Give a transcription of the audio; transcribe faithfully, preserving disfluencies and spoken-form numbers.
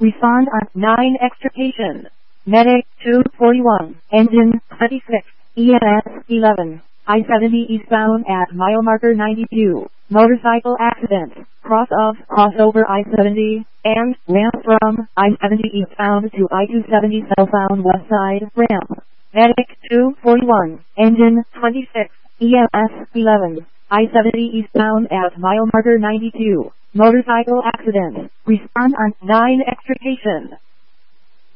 Respond on nine extrication. Medic two forty-one. Engine twenty-six. E M S eleven. I seventy eastbound at mile marker ninety-two. Motorcycle accident. Cross of crossover I seventy and ramp from I seventy eastbound to I two seventy southbound west side ramp. Medic two forty-one. Engine twenty-six. E M S eleven. I seventy eastbound at mile marker ninety-two. Motorcycle accident. Respond on nine extrication.